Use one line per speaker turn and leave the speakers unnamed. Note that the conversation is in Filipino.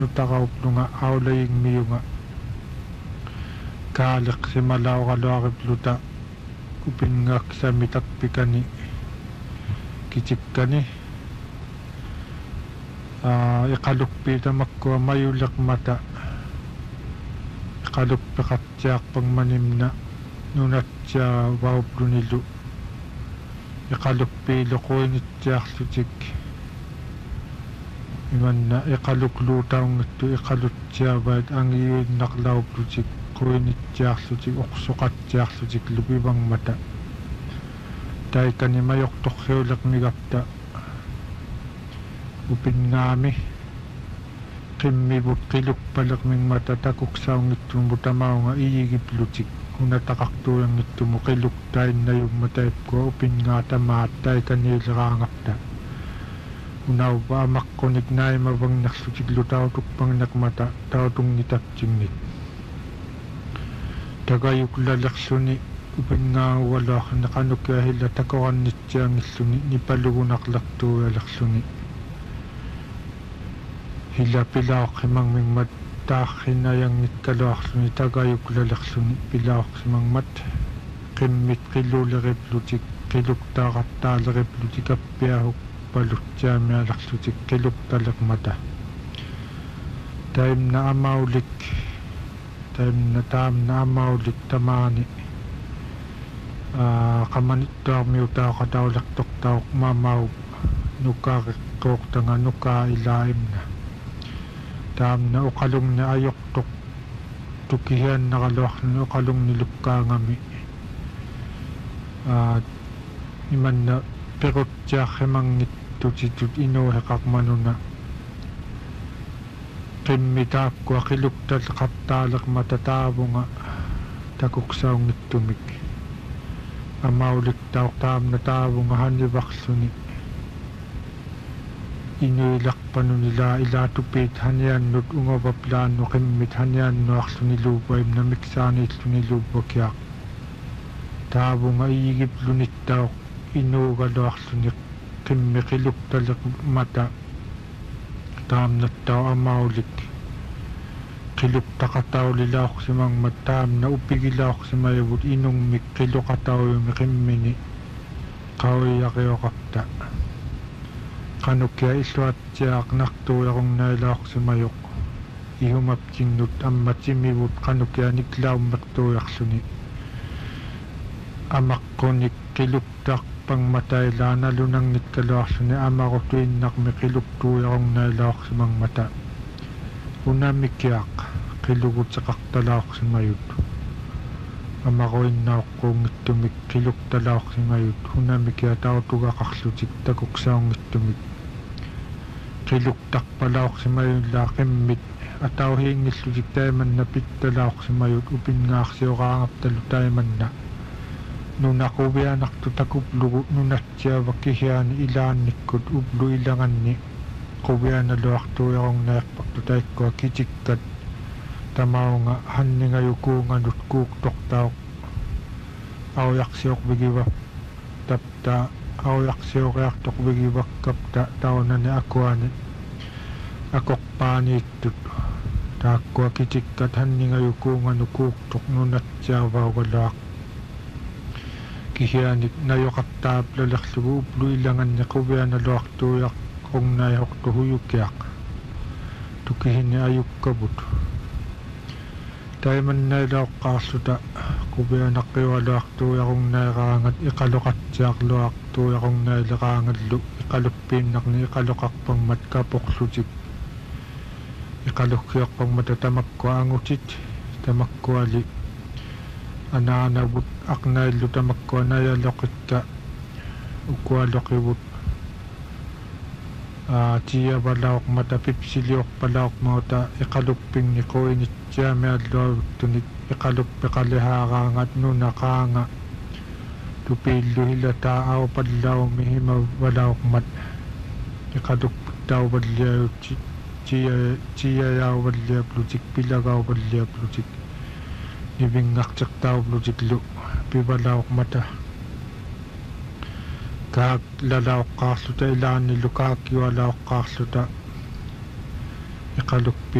Lutakaup nga aulaying miyo nga kalik si malaw kalawakip luta upingak sa mitakpikani kicikani ikalukpi tamakko mayulak mata ikalukpi katyak pangmanim na nunat siya wawplo nilu ikalukpi lukoy nityak sucik iman na ikaluklutaw ngito ikalutya bayad ang iyon naklaw plucik koy nityak sucik uksukat tyak sucik lubibang mata dahil kanimayok tokyolak migapta upin ngami kimibut kiluk palak ming mata takuk saw ngito mutamaw nga iyigip lucik unatakakto yung ngito mo kiluk dahil na yung matayip ko upin nga tamatay kanilrangapta unaw ba amak ko nignay mabang naksucik lutaw tukpang nakmata taw tung nitapcing nit tagayuk lalaksuni upin nga wala nakanukya hila takawan nitya ngisuni nipalugunak lakto laksuni hila pilawak himang ming mat takinayang nitkalaksuni tagayuk lalaksuni pilawak himang mat kimmit kilularip lucik kiluk takat talarip lucik apyahuk palutya mialak sucik kiluk talak mata time na amaulik tamani kamanit daw miutaw katawlak toktaw mamaw nuka kok tanga nuka ilaim na tam na ukalong na ayok tukihan nakalawak na ukalong nilupka ngami iman na perot siya hemang tutitut ino hekak manuna kimmitap ko akiluktal kaptalak matatabo nga takuksaw ngitumik amaulik taw tam na tabo nga hanibaksuni inuilak panunila ilatupit hanyan nut ungabaplano kimmit hanyan no aksuni lubay na miksani isluni lubakyak tabo nga iyigip lunit taw inugalo aksuni kimmikiluk talak mata tam na taw amaulik kiluk takataw lilawak si mang matam na upigilawak si mayabut inong mikiluk kataw yung mikimmini kaway yakyo kapta kanukya iswat siyak naktuya kong nailawak si mayok ihumapcing nut amat simibut kanukya niklaw maktuyak suni amak ko nikiluk tak pang matay lana lunang nitkalawak suni ama ko tuwin nakmikiluk tuya kong nailawak si mang mata una mikyak kilugut sa kaktalawak si mayut ama ko inaw kong itumik kiluk talawak si mayut una mikya tao tuga kaksutik takuksaw itumik kiluk takpalawak si mayut lakim mit ataw hingis lutik tayo man napit talawak si mayut upin nga aksyo kaangap talo tayo man na nung nakubiya naktutakup nung natya wakihyan ilan nikod ublo ilangan ni kubiya na luwak tuya kong nakpaktutay ko kichikat tamaw nga hanni ngayon ko nga nutkuk toktaw awayak siyok bigiwak tapta awayak siyok yak tok bigiwak kapta tao na ni akuani akok panit tut takwa kichikat hanni ngayon ko nga nukuk tok nunat siya wawalak kihiyanit na yokap tab lalak sugu ublo ilangan niya kubiya na luwak tuyak kung nayok tuhuyuk yak tukihin niya ayuk kabut tayo man nailawak kasuta kubiya nakiwalak tuya kung nairangat ikalukat siyak luwak tuya kung nailakangat ikalupin nak ni ikalukak pang matkapok sucik ikalukyak pang matatamak ko ang ucit tamak ko ali ananabut aknay lutamak ko nayalokit ka ukwalokibut tiya balawak matapip siliyok balawak mauta ikaluping ni koy ni tiya meadlaw tunit ikalupi kaliharangat nunakanga tupilo hila taaw padlaw mihima balawak mat ikalupi taw balyaw tiya yaw balyaw plutik pilagaw balyaw plutik ibingak tsak taw plutik lu pibalawak mata kag lalawak kaksuta ilan ni lukaki walawak kaksuta ikalukpi